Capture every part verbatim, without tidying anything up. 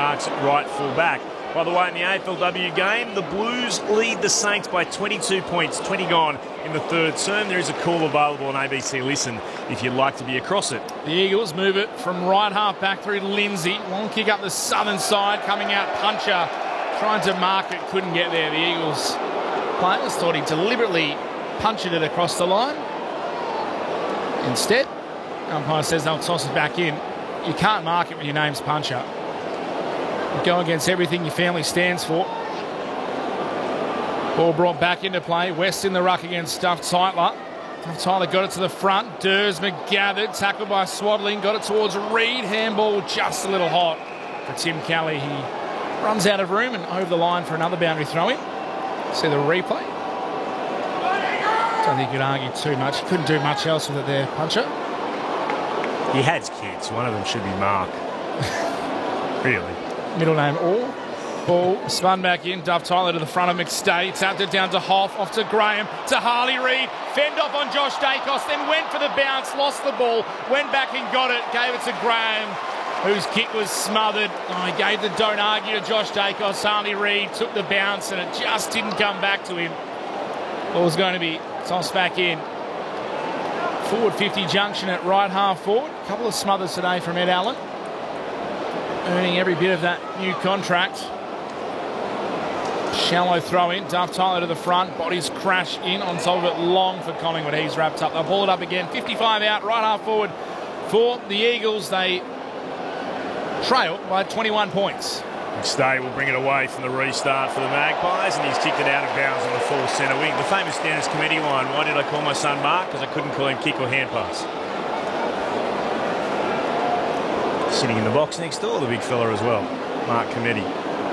marks at right full back. By the way, in the A F L W game, the Blues lead the Saints by twenty-two points, twenty gone in the third term. There is a call available on A B C Listen if you'd like to be across it. The Eagles move it from right half back through to Lindsay. Long kick up the southern side, coming out Puncher, trying to mark it, couldn't get there. The Eagles players thought he deliberately punched it across the line. Instead, umpire says they'll toss it back in. You can't mark it when your name's Puncher. You go against everything your family stands for. Ball brought back into play. West in the ruck against Duff Tyler. Duff Tyler got it to the front. Duursma gathered, tackled by Swaddling, got it towards Reed. Handball just a little hot for Tim Kelly. He runs out of room and over the line for another boundary throw-in. See the replay. Don't think you could argue too much. Couldn't do much else with it there, Puncher. He has kids. One of them should be Mark. Really. Middle name All. Ball spun back in. Duff Tyler to the front of McStay. Tapped it down to Hoff. Off to Graham. To Harley Reid. Fend off on Josh Dacos. Then went for the bounce. Lost the ball. Went back and got it. Gave it to Graham, whose kick was smothered. Oh, he gave the don't argue to Josh Dacos. Harley Reid took the bounce and it just didn't come back to him. Ball's going to be tossed back in. Forward fifty junction at right half forward. A couple of smothers today from Ed Allen. Earning every bit of that new contract. Shallow throw in. Duff Tyler to the front. Bodies crash in on top of it. Long for Collingwood. He's wrapped up. They'll ball it up again. fifty-five out. Right half forward for the Eagles. They trail by twenty-one points. McStay will bring it away from the restart for the Magpies, and he's kicked it out of bounds on the full centre wing. The famous Dennis Committee line, why did I call my son Mark? Because I couldn't call him kick or hand pass. Sitting in the box next door, the big fella as well, Mark Committee.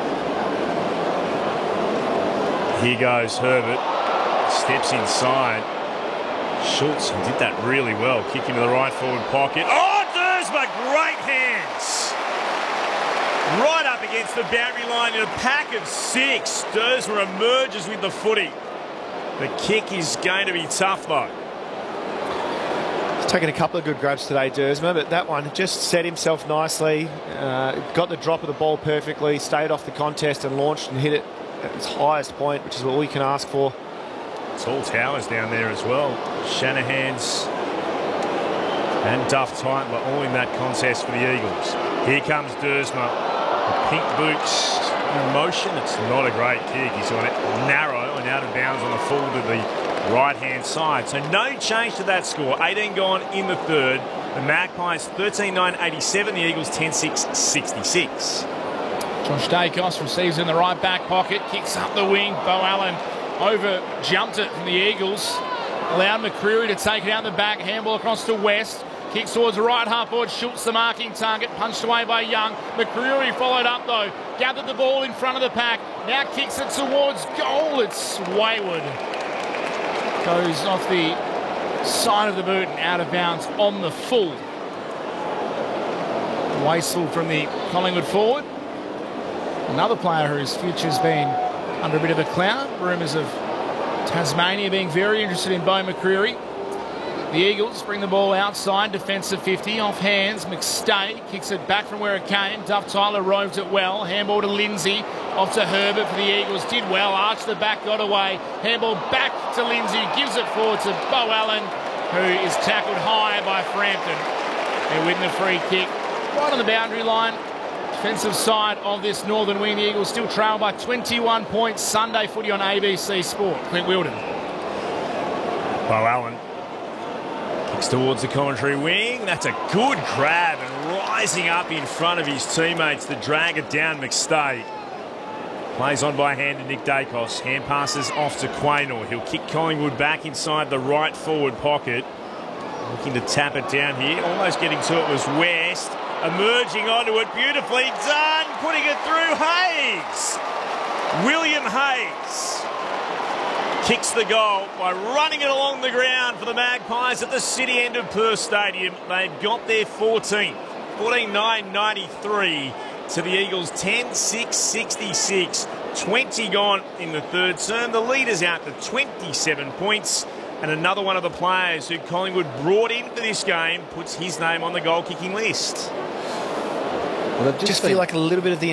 Here goes Herbert, steps inside. Schultz did that really well, kick into the right forward pocket. Oh, Duursma, great hands! Right up against the boundary line in a pack of six. Duursma emerges with the footy. The kick is going to be tough though. He's taken a couple of good grabs today, Duursma, but that one just set himself nicely. Uh, got the drop of the ball perfectly, stayed off the contest and launched and hit it at its highest point, which is what we can ask for. Tall towers down there as well. Shanahan's and Duff Tyler all in that contest for the Eagles. Here comes Duursma. The pink boots in motion. It's not a great kick. He's on it narrow and out of bounds on the full to the right-hand side. So no change to that score. eighteen gone in the third. The Magpies thirteen nine eighty-seven. The Eagles ten six sixty-six. Josh Dacos receives in the right back pocket. Kicks up the wing. Bo Allen over jumped it from the Eagles. Allowed McCreery to take it out the back. Handball across to West. Kicks towards the right half forward. Schultz the marking target. Punched away by Young. McCreery followed up though. Gathered the ball in front of the pack. Now kicks it towards goal. It's wayward. Goes off the side of the boot and out of bounds on the full. Wasteful from the Collingwood forward. Another player whose future's been under a bit of a cloud. Rumours of Tasmania being very interested in Bo McCreery. The Eagles bring the ball outside, defensive fifty, off hands. McStay kicks it back from where it came. Duff Tyler roved it well. Handball to Lindsay, off to Herbert for the Eagles. Did well, arched the back, got away. Handball back to Lindsay, gives it forward to Bo Allen, who is tackled high by Frampton. They win the free kick right on the boundary line. Defensive side of this northern wing. The Eagles still trail by twenty-one points. Sunday footy on A B C Sport. Clint Wilden. Bo Allen kicks towards the commentary wing. That's a good grab and rising up in front of his teammates to drag it down. McStay plays on by hand to Nick Dacos. Hand passes off to Quaynor. He'll kick Collingwood back inside the right forward pocket. Looking to tap it down here. Almost getting to it was West. Emerging onto it, beautifully done, putting it through Hayes. William Hayes kicks the goal by running it along the ground for the Magpies at the city end of Perth Stadium. They've got their fourteenth, fourteen nine ninety-three to the Eagles ten six sixty-six. twenty gone in the third term. The leader's out to twenty-seven points. And another one of the players who Collingwood brought in for this game puts his name on the goal-kicking list. Well, just feel like a little bit of the